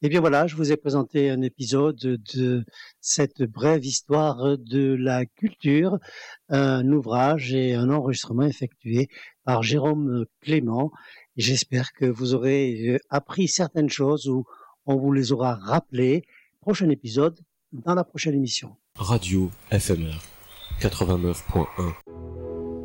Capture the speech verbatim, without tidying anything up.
Eh bien voilà, je vous ai présenté un épisode de cette brève histoire de la culture, un ouvrage et un enregistrement effectué par Jérôme Clément. J'espère que vous aurez appris certaines choses ou on vous les aura rappelées. Prochain épisode dans la prochaine émission. Radio F M R quatre-vingt-neuf point un